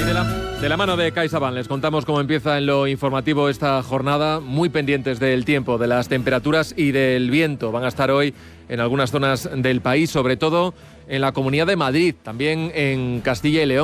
De la mano de CaixaBank les contamos cómo empieza en lo informativo esta jornada, muy pendientes del tiempo, de las temperaturas y del viento. Van a estar hoy en algunas zonas del país, sobre todo en la Comunidad de Madrid, también en Castilla y León.